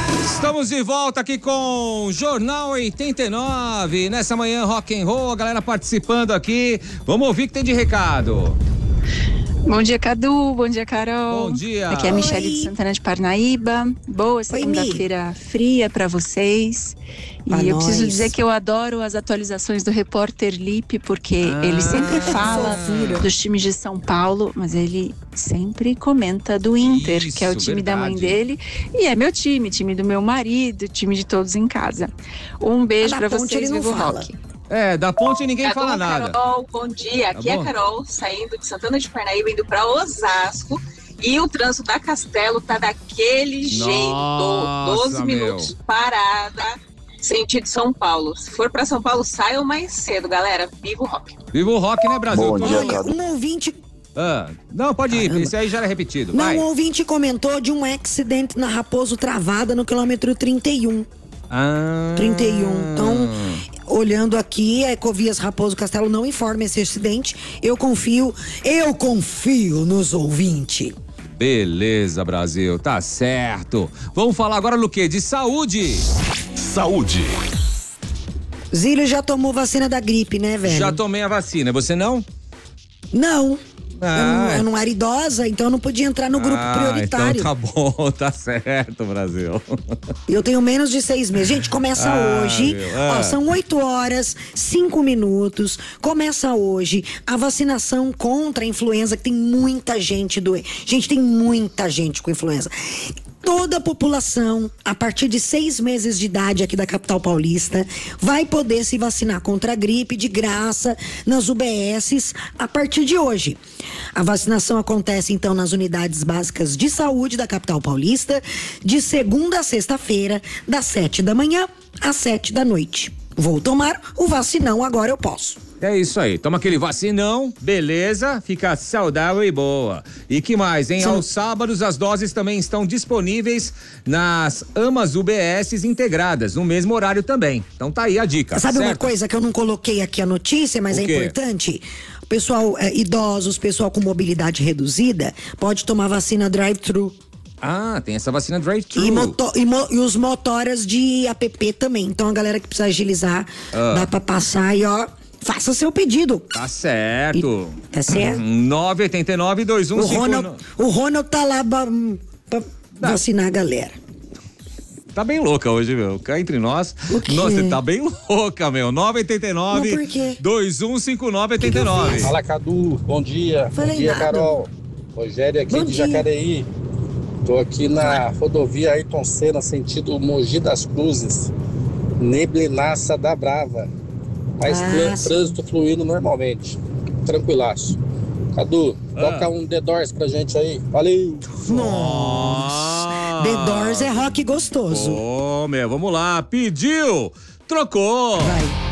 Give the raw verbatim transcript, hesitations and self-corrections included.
Estamos de volta aqui com Jornal oitenta e nove, nessa manhã rock and roll, a galera participando aqui. Vamos ouvir o que tem de recado. Bom dia, Cadu. Bom dia, Carol. Bom dia. Aqui é a Michele Oi. de Santana de Parnaíba. Boa segunda-feira fria pra vocês. Pra E eu nós. preciso dizer que eu adoro as atualizações do repórter Lipe, porque Ah, ele sempre fala fofura. dos times de São Paulo, mas ele sempre comenta do Inter, Isso, que é o time da mãe verdade. dele. E é meu time, time do meu marido, time de todos em casa. Um beijo Ah, pra da ponte vocês, ele não Vivo fala. Rock. É, da ponte ninguém Cadu, fala nada. Carol, bom dia. Aqui Tá é bom? a Carol, saindo de Santana de Parnaíba, indo para Osasco. E o trânsito da Castelo tá daquele Nossa, jeito. doze meu. minutos parada, sentido São Paulo. Se for para São Paulo, saiam mais cedo, galera. Viva o rock. Viva o rock, né, Brasil? Bom Todo dia, mundo- Cadu. Um ouvinte, Ah, não, pode ir, Caramba. esse aí já era repetido. não, Vai. um ouvinte comentou de um acidente na Raposo Travada no quilômetro trinta e um. Ah. trinta e um. Então, olhando aqui, a Ecovias Raposo Castelo não informa esse acidente. Eu confio, eu confio nos ouvintes. Beleza, Brasil, tá certo. Vamos falar agora do quê? De saúde. Saúde. Zílio já tomou vacina da gripe, né, velho? Já tomei a vacina, você não? Não. Ah. Eu, não eu não era idosa, então eu não podia entrar no grupo Ah, prioritário. então tá bom, tá certo, Brasil. Eu tenho menos de seis meses. Gente, começa Ah, hoje. meu, ah. Ó, são oito horas, cinco minutos. Começa hoje a vacinação contra a influenza, que tem muita gente doente. Gente, tem muita gente com influenza. Toda a população, a partir de seis meses de idade aqui da capital paulista, vai poder se vacinar contra a gripe de graça nas U B Ss a partir de hoje. A vacinação acontece então nas unidades básicas de saúde da capital paulista, de segunda a sexta-feira, das sete da manhã às sete da noite. Vou tomar o vacinão, agora eu posso. É isso aí, toma aquele vacinão, beleza, fica saudável e boa. E que mais, hein? Sim. Aos sábados as doses também estão disponíveis nas AMAs U B S integradas, no mesmo horário também. Então tá aí a dica, Sabe uma certo? coisa que eu não coloquei aqui a notícia, mas O é quê? importante? O pessoal é, idosos, pessoal com mobilidade reduzida, pode tomar vacina drive-thru. Ah, tem essa vacina drive-thru. E, moto- e mo- e os motoras de app também. Então a galera que precisa agilizar, Ah. dá pra passar e ó, faça seu pedido. Tá certo. Tá certo? nove oito nove, dois um O cinco Ronald, nove. o Ronald tá lá pra, pra Tá. vacinar a galera. Tá bem louca hoje, meu. Cá entre nós. O quê? Nossa, você tá bem louca, meu. nove oito nove, Mas por quê? dois um cinco nove que oito eu nove. fiz? Fala, Cadu, bom dia. Falei bom dia, nada. Carol. Rogério aqui Bom de dia. Jacareí. Tô aqui na rodovia Ayrton Senna, sentido Mogi das Cruzes. Neblinaça da Brava. Mas Ah, trâ- sim. trânsito fluindo normalmente. Tranquilaço. Cadu, Ah. toca um The Doors pra gente aí. Valeu! Nossa. The Doors é rock gostoso. Ô, meu, vamos lá. Pediu, trocou. Vai.